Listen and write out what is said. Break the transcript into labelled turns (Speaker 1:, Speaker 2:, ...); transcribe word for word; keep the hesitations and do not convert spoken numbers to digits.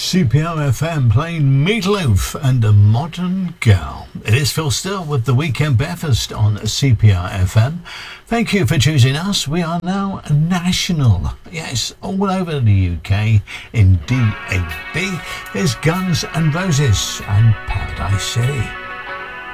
Speaker 1: C P R F M playing Meatloaf and a Modern Girl. It is Phil Still with the Weekend Breakfast on C P R F M. Thank you for choosing us. We are now national. Yes, all over the U K in D A B. Here's Guns N' Roses and Paradise City.